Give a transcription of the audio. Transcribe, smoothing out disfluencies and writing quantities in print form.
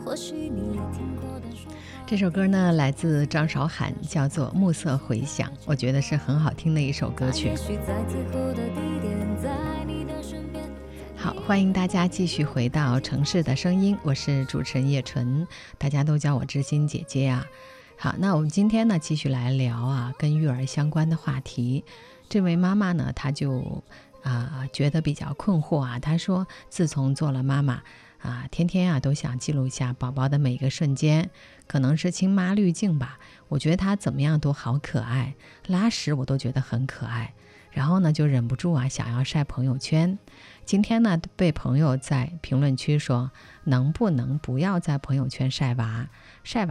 这首歌呢来自张韶涵，叫做《暮色回响》，我觉得是很好听的一首歌曲。好，欢迎大家继续回到城市的声音，我是主持人叶纯，大家都叫我知心姐姐啊。好，那我们今天呢继续来聊跟育儿相关的话题。这位妈妈呢，她就觉得比较困惑她说自从做了妈妈天天都想记录一下宝宝的每个瞬间，可能是亲妈滤镜吧，我觉得她怎么样都好可爱，拉屎我都觉得很可爱，然后呢就忍不住想要晒朋友圈。今天呢被朋友在评论区说，能不能不要在朋友圈晒娃